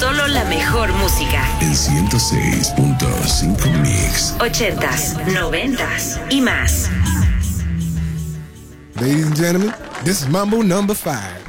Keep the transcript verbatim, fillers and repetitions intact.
Solo la mejor música. En ciento seis punto cinco Mix. Ochentas, noventas y más. Ladies and gentlemen, this is Mambo number five.